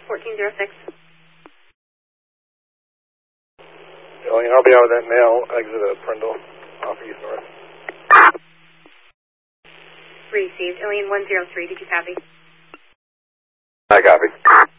1406. Alien, I'll be out with that male, exit at Prindle, off east north. Received. Alien 103, did you copy? I copy.